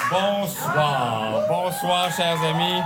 Bonsoir. Bonsoir, chers amis.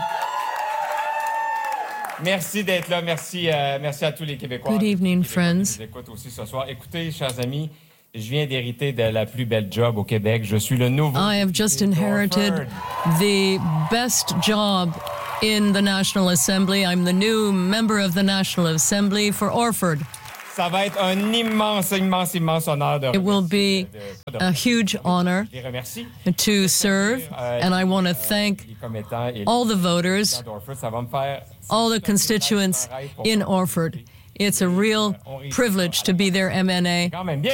Merci d'être là. Merci à tous les Québécois. Good evening, friends. Qui nous écoutent aussi ce soir. Écoutez, chers amis, je viens d'hériter de la plus belle job au Québec. Je suis le nouveau... I have just inherited the best job in the National Assembly. I'm the new member of the National Assembly for Orford. Ça va être un immense honneur de... It will be a huge honor to serve, and I want to thank all the voters, all the constituents in Orford. It's a real privilege to be their MNA.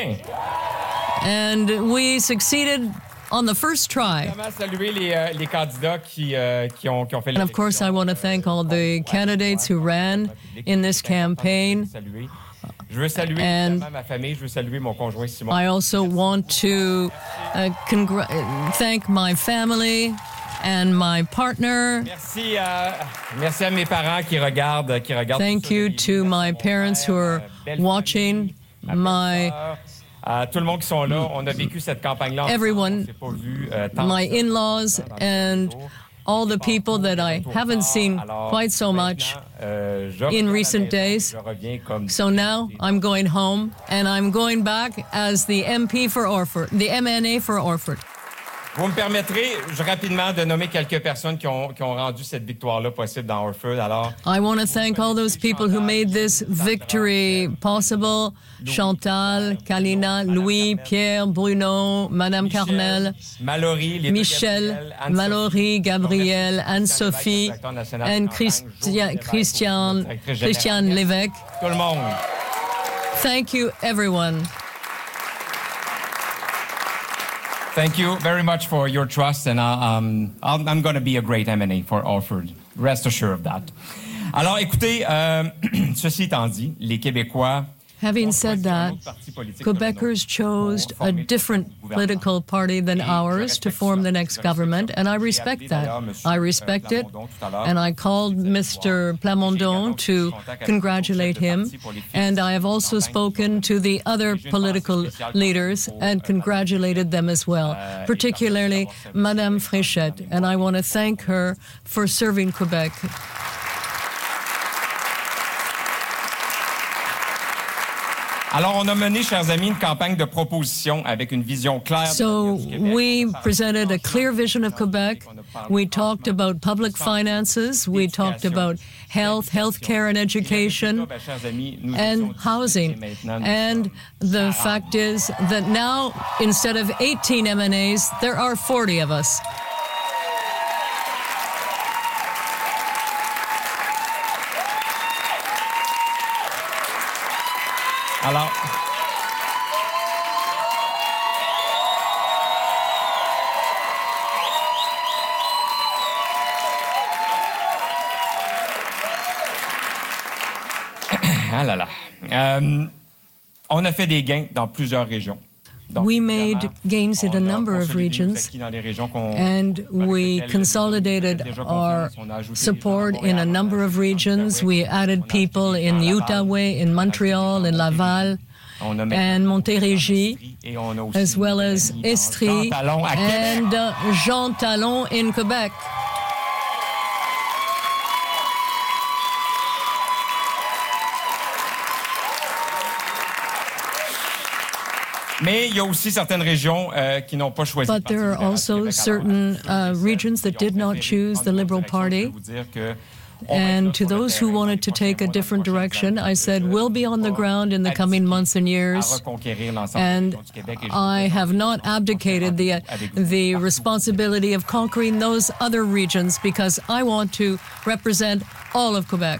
And we succeeded on the first try. And of course, I want to thank all the candidates who ran in this campaign. And I also want to thank my family and my partner. Thank you to my parents who are watching, everyone, my in-laws, and all the people that I haven't seen quite so much in recent days. So now I'm going home, and I'm going back as the MP for Orford, the MNA for Orford. Vous me permettrez rapidement de nommer quelques personnes qui ont rendu cette victoire-là possible dans Orford. Alors, I want to thank all those people who made this victory possible. Chantal, Kalina, Louis, Pierre, Bruno, Madame Carmel, Michel, Mallory, Gabrielle, Anne-Sophie, and Christian Lévesque. Tout le monde. Thank you, everyone. Thank you very much for your trust, and I'm going to be a great MNA for Orford. Rest assured of that. Alors, écoutez, ceci étant dit, les Québécois... Having said that, Quebecers chose a different political party than ours to form the next government, and I respect that. I respect it, and I called Mr. Plamondon to congratulate him, and I have also spoken to the other political leaders and congratulated them as well, particularly Madame Fréchette, and I want to thank her for serving Quebec. Alors, on a mené, chers amis, une campagne de proposition avec une vision claire. So we presented a clear vision of Quebec. We talked about public finances. We talked about health care and education, and housing. And the fact is that now, instead of 18 MNAs, there are 40 of us. Alors, ah là là. On a fait des gains dans plusieurs régions. We made gains in a number of regions, and we consolidated our support in a number of regions. We added people in Outaouais, in Montreal, in Laval, and Montérégie, as well as Estrie and Jean Talon in Quebec. Mais il y a aussi certaines régions qui n'ont pas choisi. But there are also certain regions that did not choose the Liberal Party. And to those who wanted to take a different direction, I said, we'll be on the ground in the coming months and years. And I have not abdicated the responsibility of conquering those other regions because I want to represent all of Quebec.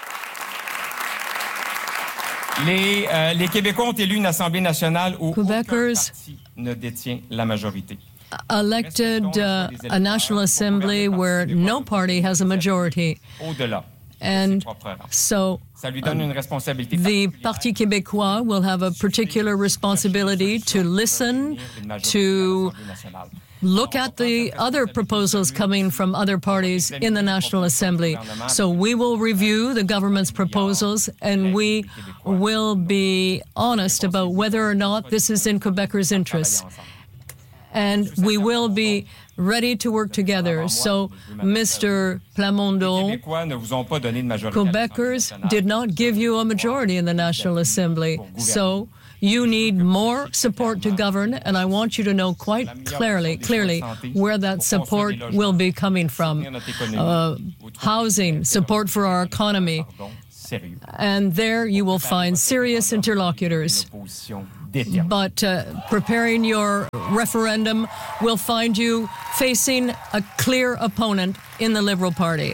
Les Québécois ont élu une Assemblée nationale où aucun Quebecers parti ne détient la majorité. Elected a National Assembly where no party has a majority. Au-delà. And so the Parti québécois will have a particular responsibility to listen, to look at the other proposals coming from other parties in the National Assembly. So we will review the government's proposals, and we will be honest about whether or not this is in Quebecers' interests. and we will be ready to work together. So, Mr. Plamondon, Quebecers did not give you a majority in the National Assembly. So, you need more support to govern, and I want you to know quite clearly where that support will be coming from. Housing, support for our economy, and there you will find serious interlocutors. But preparing your referendum will find you facing a clear opponent in the Liberal Party.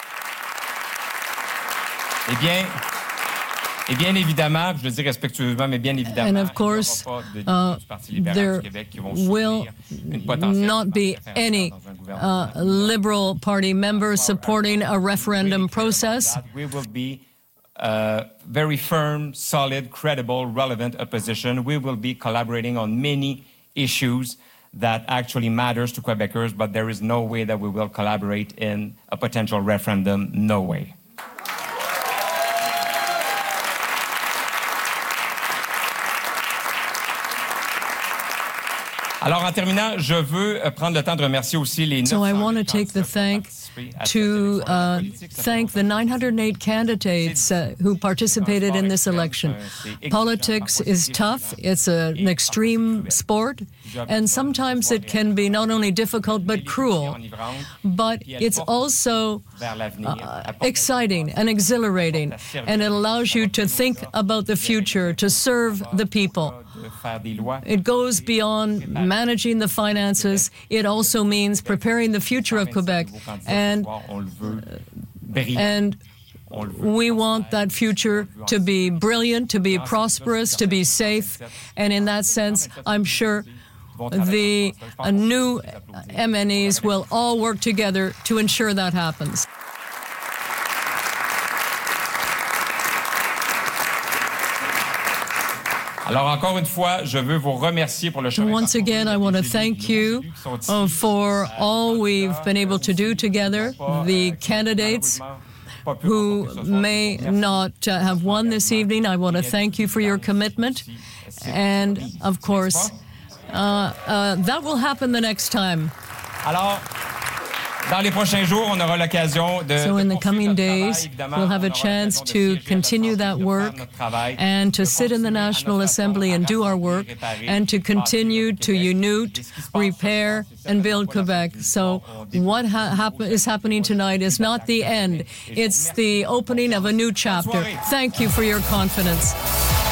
Et bien évidemment, je le dis respectueusement, mais bien évidemment, and of course, there will not be any Liberal Party members supporting a referendum process. We will be very firm, solid, credible, relevant opposition. We will be collaborating on many issues that actually matters to Quebecers, but there is no way that we will collaborate in a potential referendum. No way. Alors, en terminant, je veux prendre le temps de remercier aussi les 908 So I want to take the thank the 908 candidates who participated in this election. Politics is tough. It's an extreme sport, and sometimes it can be not only difficult but cruel. But it's also exciting and exhilarating, and it allows you to think about the future, to serve the people. It goes beyond managing the finances. It also means preparing the future of Quebec. And we want that future to be brilliant, to be prosperous, to be safe. And in that sense, I'm sure the new MNEs will all work together to ensure that happens. Alors encore une fois, je veux vous remercier pour le chemin. Once again, I want to thank you for all we've been able to do together. The candidates who may not have won this evening, I want to thank you for your commitment. And of course, that will happen the next time. Alors, dans les prochains jours, on aura l'occasion de So in the coming days, we'll have a chance to continue that work and to sit in the National Assembly and do our work and to continue to unite, repair, and build Quebec. So what is happening tonight is not the end. It's the opening of a new chapter. Thank you for your confidence.